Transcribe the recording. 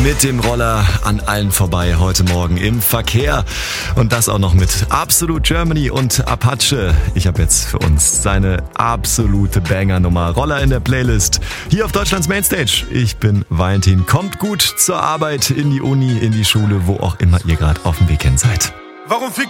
Mit dem Roller an allen vorbei heute Morgen im Verkehr. Und das auch noch mit Absolute Germany und Apache. Ich habe jetzt für uns seine absolute Banger-Nummer Roller in der Playlist. Hier auf Deutschlands Mainstage. Ich bin Valentin. Kommt gut zur Arbeit, in die Uni, in die Schule, wo auch immer ihr gerade auf dem Weg hin seid. Warum fickt